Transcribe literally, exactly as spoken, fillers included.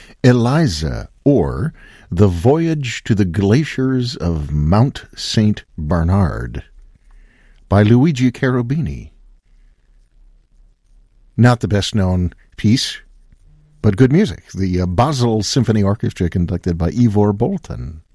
Eliza, or The Voyage to the Glaciers of Mount Saint Bernard by Luigi Cherubini. Not the best-known piece, but good music. The uh, Basel Symphony Orchestra, conducted by Ivor Bolton.